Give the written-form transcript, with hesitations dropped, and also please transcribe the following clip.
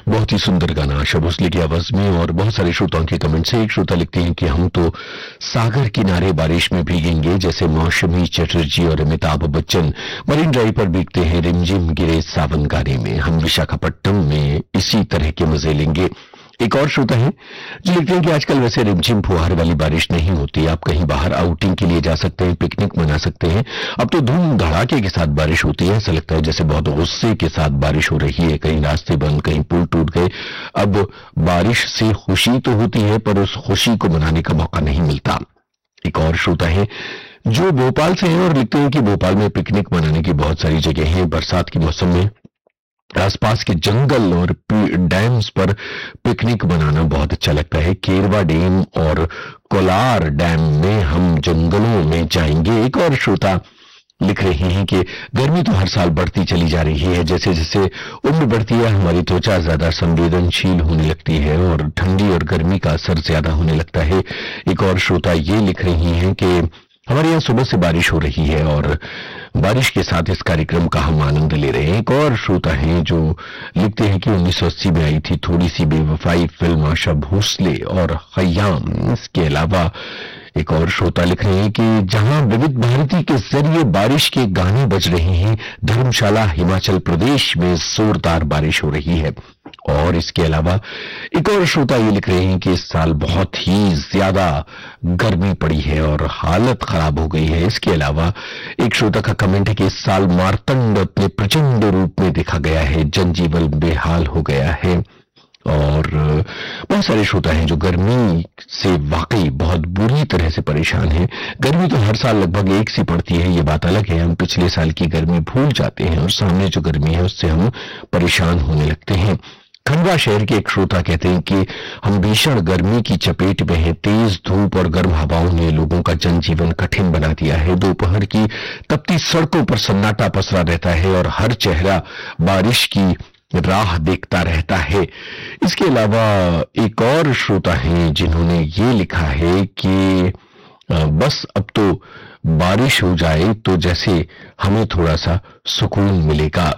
बहुत ही सुंदर गाना आशा भोसले की आवाज में और बहुत सारे श्रोताओं के कमेंट से। एक श्रोता लिखते हैं कि हम तो सागर किनारे बारिश में भीगेंगे जैसे मौसमी चटर्जी और अमिताभ बच्चन मरीन ड्राइव पर भीगते हैं रिमझिम गिरे सावन गाने में। हम विशाखापट्टनम में इसी तरह के मजे लेंगे। एक और श्रोता है जो लिखते हैं कि आजकल वैसे रिमझिम फुहार वाली बारिश नहीं होती, आप कहीं बाहर आउटिंग के लिए जा सकते हैं, पिकनिक मना सकते हैं। अब तो धूम धड़ाके के साथ बारिश होती है, ऐसा लगता है जैसे बहुत गुस्से के साथ बारिश हो रही है। कहीं रास्ते बंद, कहीं पुल टूट गए। अब बारिश से खुशी तो होती है पर उस खुशी को मनाने का मौका नहीं मिलता। एक और श्रोता है जो भोपाल से है और लिखते हैं कि भोपाल में पिकनिक मनाने की बहुत सारी जगह हैं। बरसात के मौसम में आसपास के जंगल और डैम्स पर पिकनिक मनाना बहुत अच्छा लगता है। केरवा डैम और कोलार डैम में हम जंगलों में जाएंगे। एक और श्रोता लिख रही हैं कि गर्मी तो हर साल बढ़ती चली जा रही है। जैसे जैसे उम्र बढ़ती है हमारी त्वचा ज्यादा संवेदनशील होने लगती है और ठंडी और गर्मी का असर ज्यादा होने लगता है। एक और श्रोता ये लिख रही हैं कि हमारे यहाँ सुबह से बारिश हो रही है और बारिश के साथ इस कार्यक्रम का हम आनंद ले रहे हैं। एक और श्रोता हैं जो लिखते हैं कि 1980 में आई थी थोड़ी सी बेवफाई फिल्म आशा भोसले और खयाम। इसके अलावा एक और श्रोता लिख रहे हैं कि जहां विविध भारती के जरिए बारिश के गाने बज रहे हैं, धर्मशाला हिमाचल प्रदेश में जोरदार बारिश हो रही है। और इसके अलावा एक और श्रोता ये लिख रहे हैं कि इस साल बहुत ही ज्यादा गर्मी पड़ी है और हालत खराब हो गई है। इसके अलावा एक श्रोता का कमेंट है कि इस साल मार्तंड अपने प्रचंड रूप में देखा गया है, जनजीवन बेहाल हो गया है। और बहुत सारे श्रोता हैं जो गर्मी से वाकई बहुत बुरी तरह से परेशान हैं। गर्मी तो हर साल लगभग एक सी पड़ती है, ये बात अलग है। हम पिछले साल की गर्मी भूल जाते हैं और सामने जो गर्मी है उससे हम परेशान होने लगते हैं। खंडवा शहर के एक श्रोता कहते हैं कि हम भीषण गर्मी की चपेट में हैं। तेज धूप और गर्म हवाओं ने लोगों का जनजीवन कठिन बना दिया है। दोपहर की तपती सड़कों पर सन्नाटा पसरा रहता है और हर चेहरा बारिश की राह देखता रहता है। इसके अलावा एक और श्रोता हैं जिन्होंने ये लिखा है कि बस अब तो बारिश हो जाए तो जैसे हमें थोड़ा सा सुकून मिलेगा।